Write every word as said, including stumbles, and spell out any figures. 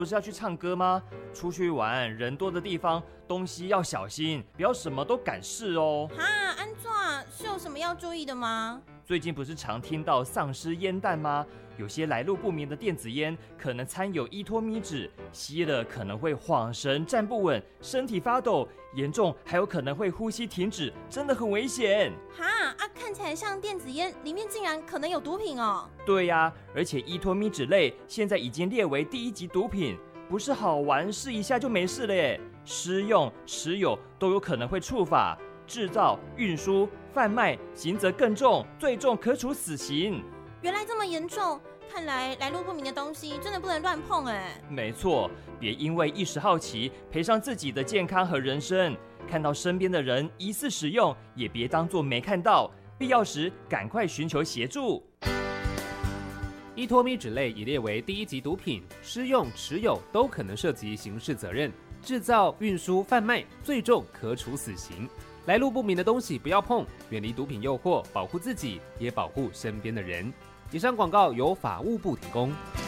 不是要去唱歌吗？出去玩，人多的地方，东西要小心，不要什么都敢试哦。 哈，安怎是有什么要注意的吗？ 最近不是常听到丧尸烟弹吗？有些来路不明的电子烟可能掺有依托咪酯，吸了可能会晃神、站不稳、身体发抖，严重还有可能会呼吸停止，真的很危险。 哈啊，看起来像电子烟，里面竟然可能有毒品哦。 对呀、啊，而且依托咪酯类现在已经列为第一级毒品，不是好玩试一下就没事了耶，施用、持有都有可能会触法。制造、运输、贩卖，刑责更重，最重可处死刑。 原来这么严重，看来来路不明的东西真的不能乱碰哎。 没错，别因为一时好奇赔上自己的健康和人生。看到身边的人疑似使用，也别当作没看到，必要时赶快寻求协助。 依托咪酯类已列为第一级毒品，施用、持有都可能涉及刑事责任。制造、运输、贩卖，最重可处死刑。来路不明的东西不要碰，远离毒品诱惑，保护自己，也保护身边的人。以上广告由法务部提供。